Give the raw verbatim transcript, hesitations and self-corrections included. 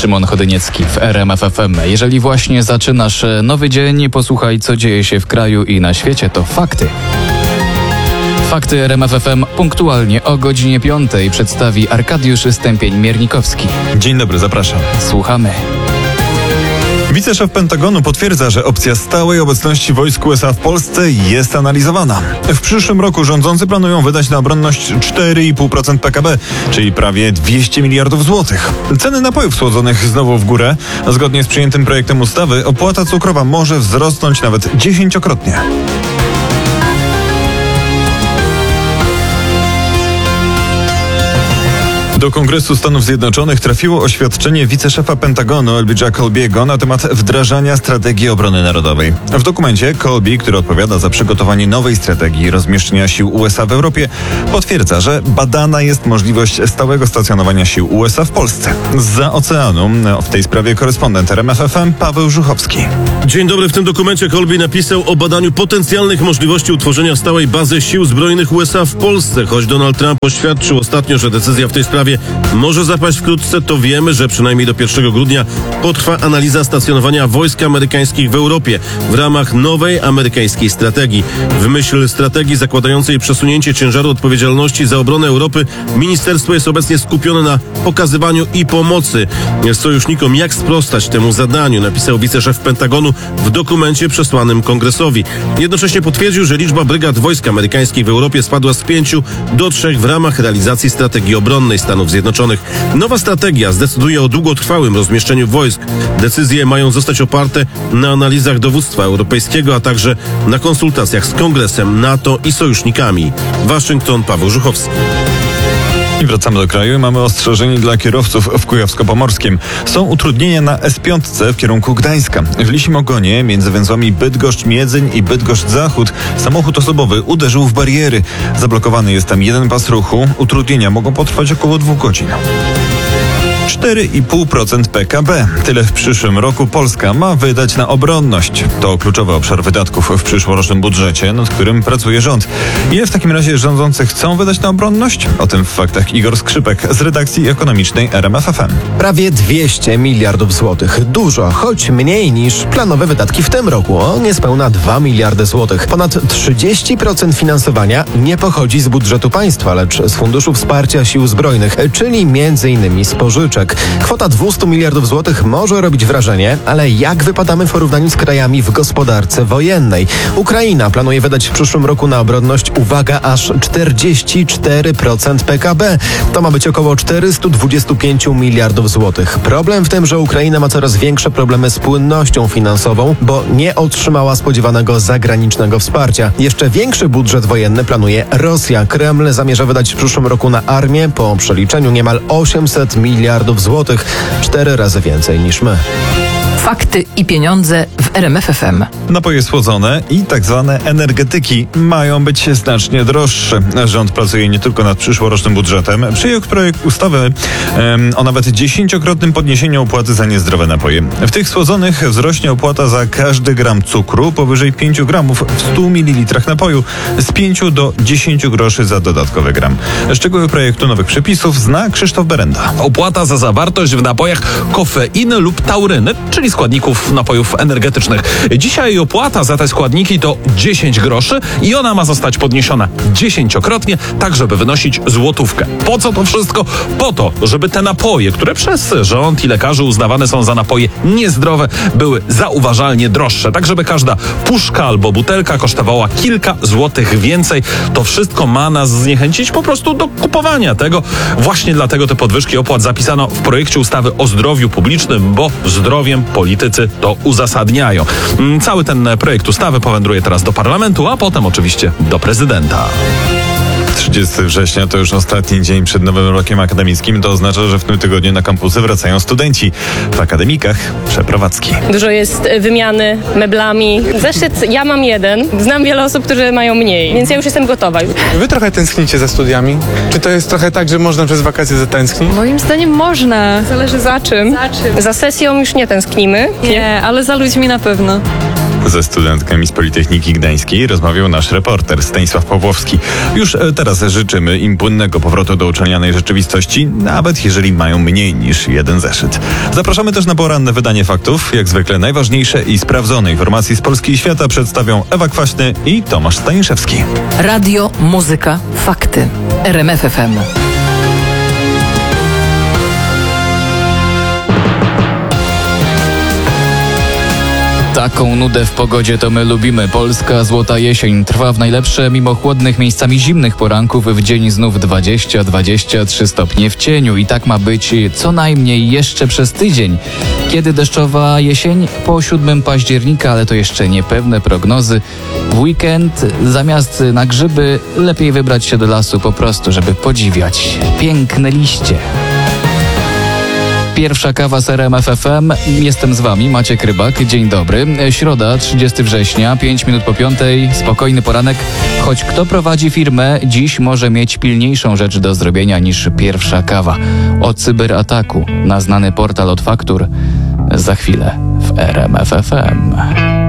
Szymon Chodyniecki w R M F F M. Jeżeli właśnie zaczynasz nowy dzień, posłuchaj, co dzieje się w kraju i na świecie, to fakty. Fakty R M F F M punktualnie o godzinie piątej przedstawi Arkadiusz Stępień-Miernikowski. Dzień dobry, zapraszam. Słuchamy. Wiceszef Pentagonu potwierdza, że opcja stałej obecności wojsk U S A w Polsce jest analizowana. W przyszłym roku rządzący planują wydać na obronność cztery i pół procent P K B, czyli prawie dwieście miliardów złotych. Ceny napojów słodzonych znowu w górę. Zgodnie z przyjętym projektem ustawy opłata cukrowa może wzrosnąć nawet dziesięciokrotnie. Do Kongresu Stanów Zjednoczonych trafiło oświadczenie wiceszefa Pentagonu Elbridge'a Colby'ego na temat wdrażania strategii obrony narodowej. W dokumencie Colby, który odpowiada za przygotowanie nowej strategii rozmieszczenia sił U S A w Europie, potwierdza, że badana jest możliwość stałego stacjonowania sił U S A w Polsce. Zza oceanu w tej sprawie korespondent R M F F M Paweł Żuchowski. Dzień dobry. W tym dokumencie Colby napisał o badaniu potencjalnych możliwości utworzenia stałej bazy sił zbrojnych U S A w Polsce. Choć Donald Trump oświadczył ostatnio, że decyzja w tej sprawie może zapaść wkrótce, to wiemy, że przynajmniej do pierwszego grudnia potrwa analiza stacjonowania wojsk amerykańskich w Europie w ramach nowej amerykańskiej strategii. W myśl strategii zakładającej przesunięcie ciężaru odpowiedzialności za obronę Europy, ministerstwo jest obecnie skupione na pokazywaniu i pomocy sojusznikom, jak sprostać temu zadaniu, napisał wiceszef Pentagonu w dokumencie przesłanym Kongresowi. Jednocześnie potwierdził, że liczba brygad wojsk amerykańskich w Europie spadła z pięciu do trzech w ramach realizacji strategii obronnej Stanów Zjednoczonych. Nowa strategia zdecyduje o długotrwałym rozmieszczeniu wojsk. Decyzje mają zostać oparte na analizach dowództwa europejskiego, a także na konsultacjach z Kongresem, NATO i sojusznikami. Waszyngton, Paweł Żuchowski. I wracamy do kraju. Mamy ostrzeżenie dla kierowców w Kujawsko-Pomorskim. Są utrudnienia na S pięć w kierunku Gdańska. W Lisim Ogonie między węzłami Bydgoszcz-Miedzyń i Bydgoszcz-Zachód samochód osobowy uderzył w bariery. Zablokowany jest tam jeden pas ruchu. Utrudnienia mogą potrwać około dwóch godzin. cztery i pół procent P K B. Tyle w przyszłym roku Polska ma wydać na obronność. To kluczowy obszar wydatków w przyszłorocznym budżecie, nad którym pracuje rząd. Ile w takim razie rządzący chcą wydać na obronność? O tym w faktach Igor Skrzypek z redakcji ekonomicznej R M F F M. Prawie dwieście miliardów złotych. Dużo, choć mniej niż planowe wydatki w tym roku. O niespełna dwa miliardy złotych. Ponad trzydzieści procent finansowania nie pochodzi z budżetu państwa, lecz z Funduszu Wsparcia Sił Zbrojnych, czyli między innymi z pożyczek. Kwota dwieście miliardów złotych może robić wrażenie, ale jak wypadamy w porównaniu z krajami w gospodarce wojennej? Ukraina planuje wydać w przyszłym roku na obronność, uwaga, aż czterdzieści cztery procent P K B. To ma być około czterysta dwadzieścia pięć miliardów złotych. Problem w tym, że Ukraina ma coraz większe problemy z płynnością finansową, bo nie otrzymała spodziewanego zagranicznego wsparcia. Jeszcze większy budżet wojenny planuje Rosja. Kreml zamierza wydać w przyszłym roku na armię po przeliczeniu niemal osiemset miliardów złotych, cztery razy więcej niż my. Fakty i pieniądze w R M F F M. Napoje słodzone i tak zwane energetyki mają być znacznie droższe. Rząd pracuje nie tylko nad przyszłorocznym budżetem. Przyjął projekt ustawy um, o nawet dziesięciokrotnym podniesieniu opłaty za niezdrowe napoje. W tych słodzonych wzrośnie opłata za każdy gram cukru powyżej pięciu gramów w stu mililitrach napoju z pięciu do dziesięciu groszy za dodatkowy gram. Szczegóły projektu nowych przepisów zna Krzysztof Berenda. Opłata za zawartość w napojach kofeiny lub tauryny, czyli składników napojów energetycznych. Dzisiaj opłata za te składniki to dziesięć groszy i ona ma zostać podniesiona dziesięciokrotnie, tak żeby wynosić złotówkę. Po co to wszystko? Po to, żeby te napoje, które przez rząd i lekarzy uznawane są za napoje niezdrowe, były zauważalnie droższe, tak żeby każda puszka albo butelka kosztowała kilka złotych więcej. To wszystko ma nas zniechęcić po prostu do kupowania tego. Właśnie dlatego te podwyżki opłat zapisano w projekcie ustawy o zdrowiu publicznym, bo zdrowiem politycy to uzasadniają. Cały ten projekt ustawy powędruje teraz do parlamentu, a potem oczywiście do prezydenta. trzydziestego września to już ostatni dzień przed nowym rokiem akademickim. To oznacza, że w tym tygodniu na kampusy wracają studenci. W akademikach przeprowadzki. Dużo jest wymiany meblami. Zeszyt ja mam jeden. Znam wiele osób, które mają mniej, więc ja już jestem gotowa. Wy trochę tęsknicie za studiami? Czy to jest trochę tak, że można przez wakacje zatęsknić? Moim zdaniem można. Zależy za czym. Za czym? Za sesją już nie tęsknimy. Nie, ale za ludźmi na pewno. Ze studentkami z Politechniki Gdańskiej rozmawiał nasz reporter Stanisław Pawłowski. Już e, teraz życzymy im płynnego powrotu do uczelnianej rzeczywistości, nawet jeżeli mają mniej niż jeden zeszyt. Zapraszamy też na poranne wydanie faktów. Jak zwykle najważniejsze i sprawdzone informacje z Polski i świata przedstawią Ewa Kwaśny i Tomasz Staniszewski. Radio, muzyka, fakty. R M F F M. Taką nudę w pogodzie to my lubimy. Polska złota jesień trwa w najlepsze, mimo chłodnych, miejscami zimnych poranków. W dzień znów dwadzieścia dwadzieścia trzy stopnie w cieniu. I tak ma być co najmniej jeszcze przez tydzień. Kiedy deszczowa jesień? Po siódmego października, ale to jeszcze niepewne prognozy. W weekend zamiast na grzyby lepiej wybrać się do lasu po prostu, żeby podziwiać piękne liście. Pierwsza kawa z R M F F M. Jestem z wami, Maciek Rybak. Dzień dobry. Środa, trzydziestego września, pięć minut po piątej. Spokojny poranek. Choć kto prowadzi firmę, dziś może mieć pilniejszą rzecz do zrobienia niż pierwsza kawa. O cyberataku na znany portal od faktur za chwilę w R M F F M.